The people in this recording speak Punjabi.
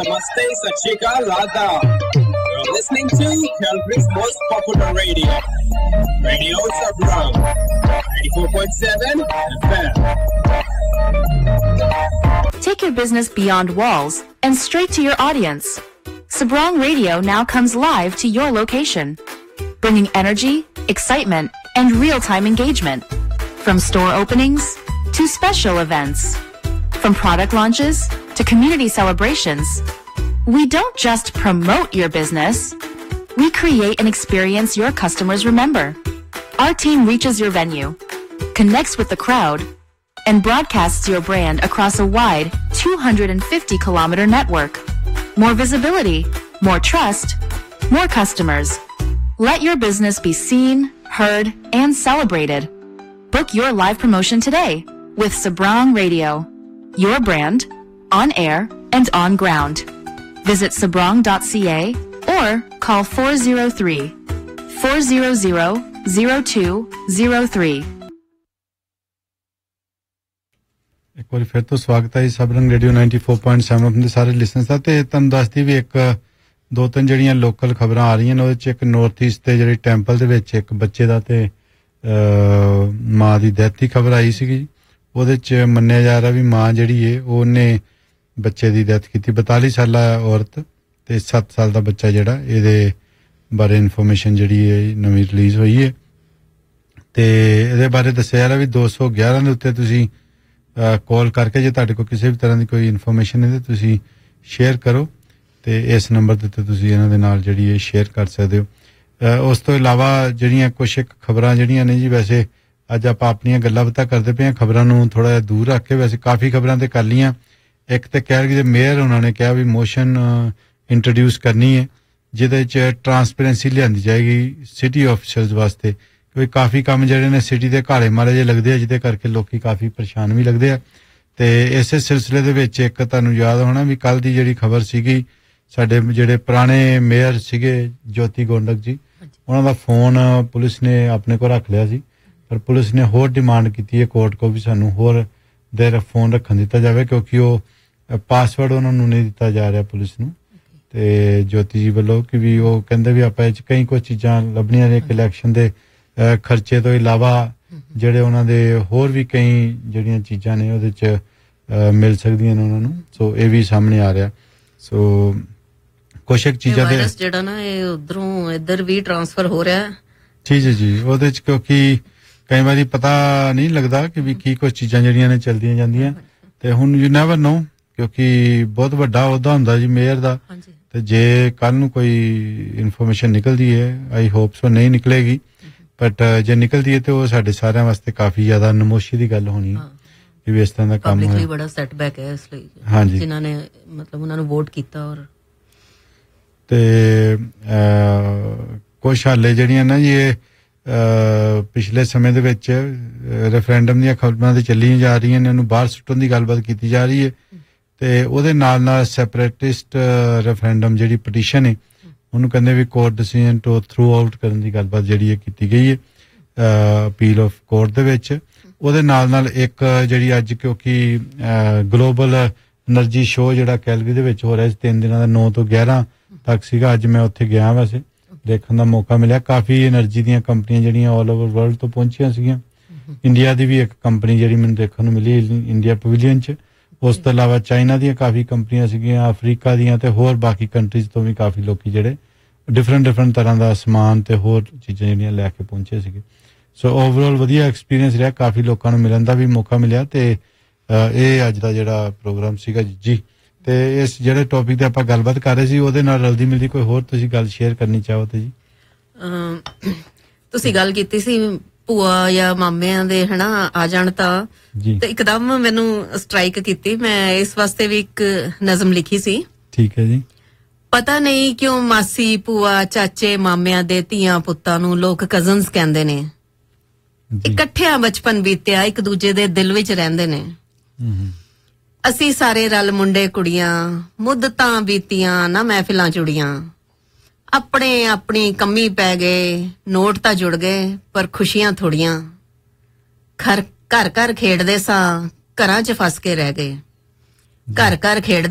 Namaste, Sat Shri Akal, Adab. You're listening to Calgary's most popular radio, Radio Sabrang, 94.7 FM. Take your business beyond walls and straight to your audience. Sabrang Radio now comes live to your location, bringing energy, excitement, and real-time engagement. From store openings to special events, from product launches to community celebrations. We don't just promote your business, we create an experience your customers remember. Our team reaches your venue, connects with the crowd, and broadcasts your brand across a wide 250-kilometer network. More visibility, more trust, more customers. Let your business be seen, heard, and celebrated. Book your live promotion today with Sabrang Radio. Your brand, on air and on ground. Visit sabrang.ca or call 403-400-0203. ਇੱਕ ਵਾਰੀ ਫਿਰ ਤੋਂ ਸਵਾਗਤ ਹੈ ਸਬਰੰਗ ਰੇਡੀਓ 94.7 ਆਪਣੇ ਸਾਰੇ ਲਿਸਨਰਸ ਦਾ ਤੇ ਤੁਹਾਨੂੰ ਦੱਸਦੀ ਵੀ ਇੱਕ ਦੋ ਤਿੰਨ ਜਿਹੜੀਆਂ ਲੋਕਲ ਖਬਰਾਂ ਆ ਰਹੀਆਂ ਨੇ ਉਹਦੇ ਚ ਇੱਕ ਨਾਰਥ ਈਸਟ ਤੇ ਜਿਹੜੀ ਟੈਂਪਲ ਦੇ ਵਿੱਚ ਇੱਕ ਬੱਚੇ ਦਾ ਤੇ ਮਾਂ ਦੀ ਡੈਥ ਦੀ ਖਬਰ ਆਈ ਸੀਗੀ ਉਹਦੇ ਚ ਮੰਨਿਆ ਜਾ ਰਿਹਾ ਵੀ ਮਾਂ ਜਿਹੜੀ ਏ ਉਹਨੇ ਬੱਚੇ ਦੀ ਡੈਥ ਕੀਤੀ 42 ਸਾਲਾ ਔਰਤ ਤੇ 7 ਸਾਲ ਦਾ ਬੱਚਾ ਜਿਹੜਾ ਇਹਦੇ ਬਾਰੇ ਇਨਫੋਰਮੇਸ਼ਨ ਜਿਹੜੀ ਹੈ ਨਵੀਂ ਰਿਲੀਜ਼ ਹੋਈ ਹੈ ਤੇ ਇਹਦੇ ਬਾਰੇ ਦੱਸਿਆ ਜਾ ਰਿਹਾ ਵੀ 211 ਦੇ ਉੱਤੇ ਤੁਸੀਂ ਕਾਲ ਕਰਕੇ ਜੇ ਤੁਹਾਡੇ ਕੋਲ ਕਿਸੇ ਵੀ ਤਰ੍ਹਾਂ ਦੀ ਕੋਈ ਇਨਫੋਰਮੇਸ਼ਨ ਹੈ ਤੇ ਤੁਸੀਂ ਸ਼ੇਅਰ ਕਰੋ ਤੇ ਇਸ ਨੰਬਰ ਦੇ ਉੱਤੇ ਤੁਸੀਂ ਇਹਨਾਂ ਦੇ ਨਾਲ ਜਿਹੜੀ ਇਹ ਸ਼ੇਅਰ ਕਰ ਸਕਦੇ ਹੋ ਉਸ ਤੋਂ ਇਲਾਵਾ ਜਿਹੜੀਆਂ ਕੁਝ ਇੱਕ ਖਬਰਾਂ ਜਿਹੜੀਆਂ ਨੇ ਜੀ ਵੈਸੇ ਅੱਜ ਆਪਾਂ ਆਪਣੀਆਂ ਗੱਲਾਂ ਬਾਤਾਂ ਕਰਦੇ ਪਏ ਹਾਂ ਖਬਰਾਂ ਨੂੰ ਥੋੜਾ ਜਿਹਾ ਦੂਰ ਰੱਖ ਕੇ ਵੈਸੇ ਕਾਫੀ ਖਬਰਾਂ ਤੇ ਕਰ ਲੀਆਂ ਇੱਕ ਤੇ ਕਹਿ ਰਹੇ ਮੇਅਰ ਉਹਨਾਂ ਨੇ ਕਿਹਾ ਵੀ ਮੋਸ਼ਨ ਇੰਟਰੋਡਿਊਸ ਕਰਨੀ ਹੈ ਜਿਹਦੇ ਚ ਟਰਾਂਸਪੇਰੈਂਸੀ ਲਿਆਂਦੀ ਜਾਏਗੀ ਸਿਟੀ ਆਫੀਸਰਸ ਵਾਸਤੇ ਕਿਉਂਕਿ ਕਾਫੀ ਕੰਮ ਜਿਹੜੇ ਨੇ ਸਿਟੀ ਦੇ ਘਾਲੇ ਮਾਰੇ ਜੇ ਲੱਗਦੇ ਆ ਜਿਹਦੇ ਕਰਕੇ ਲੋਕੀ ਕਾਫੀ ਪਰੇਸ਼ਾਨ ਵੀ ਲੱਗਦੇ ਆ ਤੇ ਇਸੇ ਸਿਲਸਿਲੇ ਦੇ ਵਿੱਚ ਇੱਕ ਤੁਹਾਨੂੰ ਯਾਦ ਹੋਣਾ ਵੀ ਕੱਲ ਦੀ ਜਿਹੜੀ ਖਬਰ ਸੀਗੀ ਸਾਡੇ ਜਿਹੜੇ ਪੁਰਾਣੇ ਮੇਅਰ ਸੀਗੇ ਜੋਤੀ ਗੋਂਡਕ ਜੀ ਉਹਨਾਂ ਦਾ ਫੋਨ ਪੁਲਿਸ ਨੇ ਆਪਣੇ ਕੋਲ ਰੱਖ ਲਿਆ ਸੀ ਪਰ ਪੁਲਿਸ ਨੇ ਹੋਰ ਡਿਮਾਂਡ ਕੀਤੀ ਹੈ ਕੋਰਟ ਕੋ ਵੀ ਸਾਨੂੰ ਹੋਰ ਦੇਰ ਫੋਨ ਰੱਖਣ ਦਿੱਤਾ ਜਾਵੇ ਕਿਉਂਕਿ ਉਹ ਪਾਸਵਰਡ ਉਹਨਾਂ ਨੂੰ ਨਹੀਂ ਦਿੱਤਾ ਜਾ ਰਿਹਾ ਪੁਲਿਸ ਨੂੰ ਤੇ ਜੋਤੀ ਜੀ ਵੱਲੋਂ ਕਿ ਵੀ ਉਹ ਕਹਿੰਦੇ ਵੀ ਆਪਾਂ ਇਹ ਚ ਕਈ ਕੁਝ ਚੀਜ਼ਾਂ ਲੱਭਣੀਆਂ ਨੇ ਇਲੈਕਸ਼ਨ ਦੇ ਖਰਚੇ ਤੋਂ ਇਲਾਵਾ ਜਿਹੜੇ ਉਹਨਾਂ ਦੇ ਹੋਰ ਵੀ ਕਈ ਜਿਹੜੀਆਂ ਚੀਜ਼ਾਂ ਨੇ ਉਹਦੇ ਚ ਮਿਲ ਸਕਦੀਆਂ ਨੇ ਉਹਨਾਂ ਨੂੰ ਸੋ ਇਹ ਵੀ ਸਾਹਮਣੇ ਆ ਰਿਹਾ ਸੋ ਕੁਛ ਇੱਕ ਚੀਜ਼ਾਂ ਦੇ ਵਾਇਰਸ ਜਿਹੜਾ ਨਾ ਇਹ ਉਧਰੋਂ ਇੱਧਰ ਵੀ ਟ੍ਰਾਂਸਫਰ ਹੋ ਰਿਹਾ ਜੀ ਉਹਦੇ ਚ ਕਿਉਂਕਿ ਕਈ ਵਾਰੀ ਪਤਾ ਨਹੀਂ ਲੱਗਦਾ ਕਿ ਵੀ ਕੀ ਕੁਝ ਚੀਜ਼ਾਂ ਜਿਹੜੀਆਂ ਨੇ ਚਲਦੀਆਂ ਜਾਂਦੀਆਂ ਤੇ ਹੁਣ ਯੂ ਨੈਵਰ ਨੋ ਕਿਉਂਕਿ ਬਹੁਤ ਵੱਡਾ ਅਹੁਦਾ ਹੁੰਦਾ ਜੀ ਮੇਅਰ ਦਾ ਤੇ ਜੇ ਕੱਲ ਨੂੰ ਕੋਈ ਇਨਫੋਰਮੇਸ਼ਨ ਨਿਕਲਦੀ ਹੈ ਆਈ ਹੋਪ ਸੋ ਨਹੀਂ ਨਿਕਲੇਗੀ ਬਟ ਜੇ ਨਿਕਲਦੀ ਹੈ ਤੇ ਉਹ ਸਾਡੇ ਸਾਰਿਆਂ ਵਾਸਤੇ ਕਾਫੀ ਜ਼ਿਆਦਾ ਨਮੋਸ਼ੀ ਦੀ ਗੱਲ ਹੋਣੀ ਕਿ ਵੀ ਇਸ ਤਰ੍ਹਾਂ ਦਾ ਕੰਮ ਹੋਇਆ ਬੜਾ ਸੈਟਬੈਕ ਹੈ ਇਸ ਲਈ ਜਿਨ੍ਹਾਂ ਨੇ ਮਤਲਬ ਉਹਨਾਂ ਨੂੰ ਵੋਟ ਕੀਤਾ ਔਰ ਤੇ ਕੁਛ ਹਾਲੇ ਜਿਹੜੀਆਂ ਨਾ ਇਹ ਪਿਛਲੇ ਸਮੇਂ ਦੇ ਵਿੱਚ ਰੈਫਰੈਂਡਮ ਦੀਆਂ ਖਬਰਾਂ ਤੇ ਚੱਲੀਆਂ ਜਾ ਰਹੀਆਂ ਨੇ ਉਹਨੂੰ ਬਾਹਰ ਸੁੱਟਣ ਦੀ ਗੱਲਬਾਤ ਕੀਤੀ ਜਾ ਰਹੀ ਹੈ ਤੇ ਉਹਦੇ ਨਾਲ ਸੈਪਰੇਟਿਸਟ ਰੈਫਰੈਂਡਮ ਜਿਹੜੀ ਪਟੀਸ਼ਨ ਹੈ ਉਹਨੂੰ ਕਹਿੰਦੇ ਵੀ court decision to through out ਕਰਨ ਦੀ ਗੱਲਬਾਤ ਜਿਹੜੀ ਹੈ ਕੀਤੀ ਗਈ ਹੈ ਅਪੀਲ ਆਫ ਕੋਰਟ ਦੇ ਵਿੱਚ ਉਹਦੇ ਨਾਲ ਇੱਕ ਜਿਹੜੀ ਅੱਜ ਕਿਉਂਕਿ ਗਲੋਬਲ એનર્ਜੀ ਸ਼ੋਅ ਜਿਹੜਾ ਕੈਲਗਰੀ ਦੇ ਵਿੱਚ ਹੋ ਰਿਹਾ ਸੀ 3 ਦਿਨਾਂ ਦਾ 9 ਤੋਂ 11 ਤੱਕ ਸੀਗਾ ਅੱਜ ਮੈਂ ਉੱਥੇ ਗਿਆ ਵੈਸੇ ਦੇਖਣ ਦਾ ਮੌਕਾ ਮਿਲਿਆ ਕਾਫੀ એનર્ਜੀ ਦੀਆਂ ਕੰਪਨੀਆਂ ਜਿਹੜੀਆਂ ਆਲ ਓਵਰ ਵਰਲਡ ਤੋਂ ਪਹੁੰਚੀਆਂ ਸੀਗੀਆਂ ਇੰਡੀਆ ਦੀ ਵੀ ਇੱਕ ਕੰਪਨੀ ਜਿਹੜੀ ਮੈਨੂੰ ਦੇਖਣ ਨੂੰ ਮਿਲੀ ਇੰਡੀਆ ਪਵੇਲੀਅਨ ਚ ਉਸ ਤੋਂ ਇਲਾਵਾ ਚਾਈਨਾ ਦੀਆਂ ਕਾਫੀ ਕੰਪਨੀਆਂ ਸੀਗੀਆਂ ਅਫਰੀਕਾ ਦੀਆਂ ਤੇ ਹੋਰ ਬਾਕੀ ਕੰਟਰੀਜ਼ ਤੋਂ ਵੀ ਕਾਫੀ ਲੋਕੀ ਜਿਹੜੇ ਡਿਫਰੈਂਟ ਤਰ੍ਹਾਂ ਦਾ ਸਮਾਨ ਤੇ ਹੋਰ ਚੀਜ਼ਾਂ ਜਿਹੜੀਆਂ ਲੈ ਕੇ ਪਹੁੰਚੇ ਸੀਗੇ ਸੋ ਓਵਰਆਲ ਵਧੀਆ ਐਕਸਪੀਰੀਅੰਸ ਰਿਹਾ ਕਾਫੀ ਲੋਕਾਂ ਨੂੰ ਮਿਲਣ ਦਾ ਵੀ ਮੌਕਾ ਮਿਲਿਆ ਤੇ ਇਹ ਅੱਜ ਦਾ ਜਿਹੜਾ ਪ੍ਰੋਗਰਾਮ ਸੀਗਾ ਜੀ ਤੇ ਇਸ ਜਿਹੜੇ ਟੌਪਿਕ ਤੇ ਆਪਾਂ ਗੱਲਬਾਤ ਕਰ ਰਹੇ ਸੀ ਉਹਦੇ ਨਾਲ ਰਲਦੀ ਮਿਲਦੀ ਕੋਈ ਹੋਰ ਤੁਸੀਂ ਗੱਲ ਸ਼ੇਅਰ ਕਰਨੀ ਚਾਹੋ ਤੇ ਜੀ ਤੁਸੀਂ ਗੱਲ ਕੀਤੀ ਸੀ ਭੂਆ ਜਾਂ ਮਾਮਿਆਂ ਦੇ ਹਨਾ ਆ ਜਾਣ ਤਾਂ ਤੇ ਇੱਕਦਮ ਮੈਨੂੰ ਸਟ੍ਰਾਈਕ ਕੀਤੀ ਮੈਂ ਇਸ ਵਾਸਤੇ ਵੀ ਇੱਕ ਨਜ਼ਮ ਲਿਖੀ ਸੀ ਠੀਕ ਹੈ ਜੀ ਪਤਾ ਨਹੀਂ ਕਿਉਂ ਮਾਸੀ ਭੂਆ ਚਾਚੇ ਮਾਮਿਆਂ ਦੇ ਧੀਆਂ ਪੁੱਤਾਂ ਨੂੰ ਲੋਕ ਕਜ਼ਨਸ ਕਹਿੰਦੇ ਨੇ ਇਕੱਠਿਆਂ ਬਚਪਨ ਬੀਤਿਆ ਇੱਕ ਦੂਜੇ ਦੇ ਦਿਲ ਵਿੱਚ ਰਹਿੰਦੇ ਨੇ ਅਸੀਂ ਸਾਰੇ ਰਲ ਮੁੰਡੇ ਕੁੜੀਆਂ ਮੁੱਦਤਾਂ ਬੀਤੀਆਂ ਨਾ ਮਹਿਫਿਲਾਂ ਚੁੜੀਆਂ ਆਪਣੇ ਆਪਣੀ ਕੰਮੀ ਪੈ ਗਏ ਨੋਟ ਤਾਂ ਜੁੜ ਗਏ ਪਰ ਖੁਸ਼ੀਆਂ ਥੋੜੀਆਂ ਘਰ ਘਰ ਖੇਡਦੇ ਸਾਂ ਘਰਾਂ 'ਚ ਫਸ ਕੇ ਰਹਿ ਗਏ ਘਰ ਖੇਡਦੇ